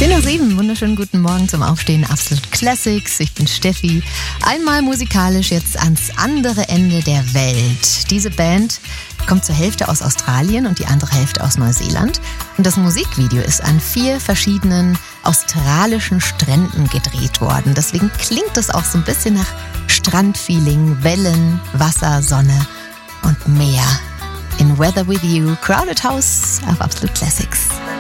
10:07 Uhr, wunderschönen guten Morgen zum Aufstehen. Absolut Classics, ich bin Steffi. Einmal musikalisch jetzt ans andere Ende der Welt. Diese Band kommt zur Hälfte aus Australien und die andere Hälfte aus Neuseeland. Und das Musikvideo ist an 4 verschiedenen australischen Stränden gedreht worden. Deswegen klingt es auch so ein bisschen nach Strandfeeling, Wellen, Wasser, Sonne und Meer. In Weather With You, Crowded House auf Absolut Classics.